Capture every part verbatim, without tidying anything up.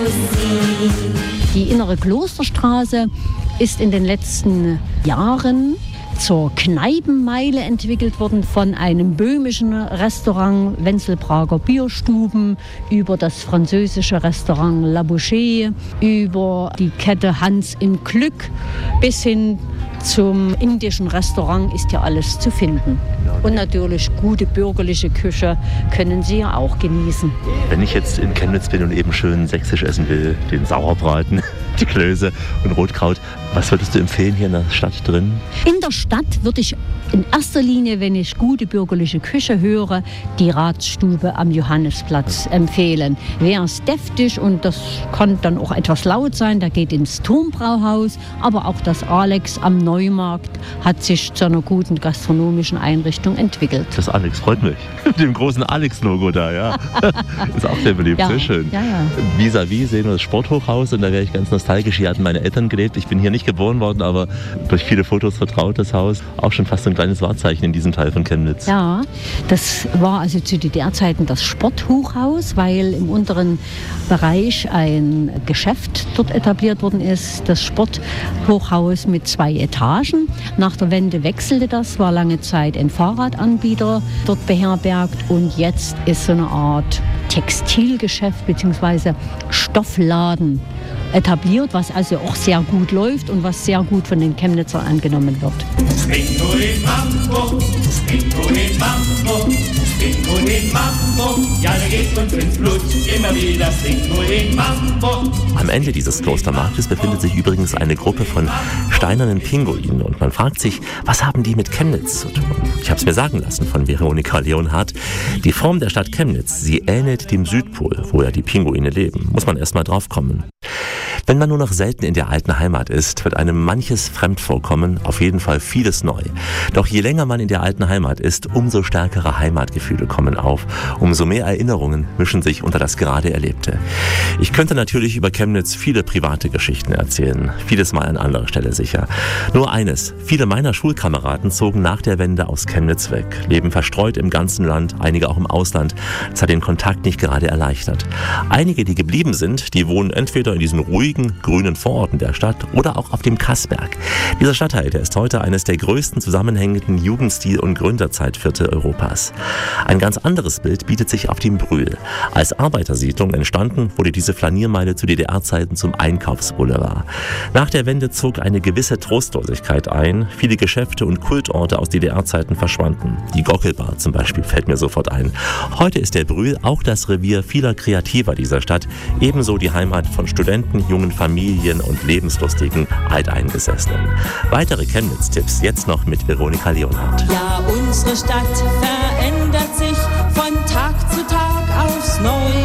Die innere Klosterstraße ist in den letzten Jahren zur Kneipenmeile entwickelt worden, von einem böhmischen Restaurant Wenzelbrager Bierstuben über das französische Restaurant La Bouchée, über die Kette Hans im Glück bis hin zum indischen Restaurant ist ja alles zu finden. Und natürlich gute bürgerliche Küche können Sie ja auch genießen. Wenn ich jetzt in Chemnitz bin und eben schön sächsisch essen will, den Sauerbraten, die Klöße und Rotkraut, was würdest du empfehlen hier in der Stadt drin? In der Stadt würde ich in erster Linie, wenn ich gute bürgerliche Küche höre, die Ratsstube am Johannesplatz empfehlen. Wer ist deftig und das kann dann auch etwas laut sein, der geht ins Turmbrauhaus, aber auch das Alex am Neumarkt hat sich zu einer guten gastronomischen Einrichtung entwickelt. Das Alex freut mich. Mit dem großen Alex-Logo da, ja. Ist auch sehr beliebt, ja, sehr schön. Ja, ja. Vis-à-vis sehen wir das Sporthochhaus und da wäre ich ganz nostalgisch. Hier hatten meine Eltern gelebt. Ich bin hier nicht geboren worden, aber durch viele Fotos vertraut das Haus. Auch schon fast so ein kleines Wahrzeichen in diesem Teil von Chemnitz. Ja, das war also zu D D R-Zeiten das Sporthochhaus, weil im unteren Bereich ein Geschäft dort etabliert worden ist. Das Sporthochhaus mit zwei Etagen. Nach der Wende wechselte das, war lange Zeit ein Fahrradanbieter dort beherbergt und jetzt ist so eine Art Textilgeschäft bzw. Stoffladen etabliert, was also auch sehr gut läuft und was sehr gut von den Chemnitzern angenommen wird. Am Ende dieses Klostermarktes befindet sich übrigens eine Gruppe von steinernen Pinguinen und man fragt sich, was haben die mit Chemnitz zu tun? Ich habe es mir sagen lassen von Veronika Leonhardt. Die Form der Stadt Chemnitz, sie ähnelt dem Südpol, wo ja die Pinguine leben. Muss man erst mal drauf kommen. Wenn man nur noch selten in der alten Heimat ist, wird einem manches fremd vorkommen, auf jeden Fall vieles neu. Doch je länger man in der alten Heimat ist, umso stärkere Heimatgefühle kommen auf, umso mehr Erinnerungen mischen sich unter das gerade Erlebte. Ich könnte natürlich über Chemnitz viele private Geschichten erzählen, vieles mal an anderer Stelle sicher. Nur eines, viele meiner Schulkameraden zogen nach der Wende aus Chemnitz weg, leben verstreut im ganzen Land, einige auch im Ausland. Das hat den Kontakt nicht gerade erleichtert. Einige, die geblieben sind, die wohnen entweder in diesen ruhigen, grünen Vororten der Stadt oder auch auf dem Kassberg. Dieser Stadtteil, der ist heute eines der größten zusammenhängenden Jugendstil- und Gründerzeitviertel Europas. Ein ganz anderes Bild bietet sich auf dem Brühl. Als Arbeitersiedlung entstanden, wurde diese Flaniermeile zu D D R-Zeiten zum Einkaufsboulevard. Nach der Wende zog eine gewisse Trostlosigkeit ein. Viele Geschäfte und Kultorte aus D D R-Zeiten verschwanden. Die Gockelbar zum Beispiel fällt mir sofort ein. Heute ist der Brühl auch das Revier vieler Kreativer dieser Stadt, ebenso die Heimat von Studenten, jungen Familien und lebenslustigen Alteingesessenen. Weitere Chemnitz-Tipps jetzt noch mit Veronika Leonhardt. Ja, unsere Stadt verändert sich von Tag zu Tag aufs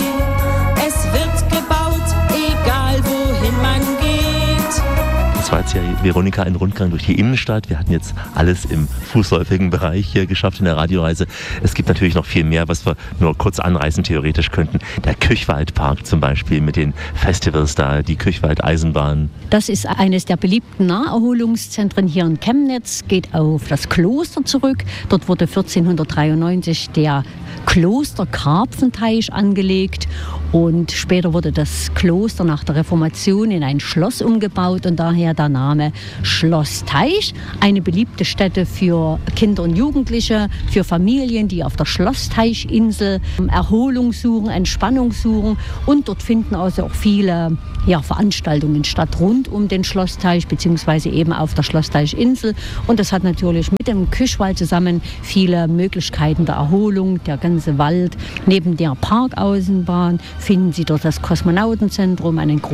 Neue. Es wird gebaut, egal wohin man geht. Das war jetzt ja, Veronika, ein Rundgang durch die Innenstadt. Wir hatten jetzt alles im fußläufigen Bereich hier geschafft in der Radioreise. Es gibt natürlich noch viel mehr, was wir nur kurz anreißen theoretisch könnten. Der Küchwaldpark zum Beispiel mit den Festivals da, die Küchwald-Eisenbahn. Das ist eines der beliebten Naherholungszentren hier in Chemnitz, geht auf das Kloster zurück. Dort wurde vierzehnhundertdreiundneunzig der Kloster-Karpfenteich angelegt und später wurde das Kloster nach der Reformation in ein Schloss umgebaut und daher der Name Schloss Teich. Eine beliebte Stätte für Kinder und Jugendliche, für Familien, die auf der Schlossteichinsel Erholung suchen, Entspannung suchen und dort finden also auch viele ja, Veranstaltungen statt rund um den Schlossteich beziehungsweise eben auf der Schlossteichinsel und das hat natürlich mit dem Küchwald zusammen viele Möglichkeiten der Erholung, der ganze Wald. Neben der Parkaußenbahn finden Sie dort das Kosmonautenzentrum, einen